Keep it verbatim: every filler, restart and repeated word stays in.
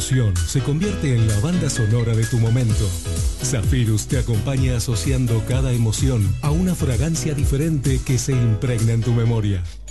emoción se convierte en la banda sonora de tu momento. Zephyrus te acompaña asociando cada emoción a una fragancia diferente que se impregna en tu memoria.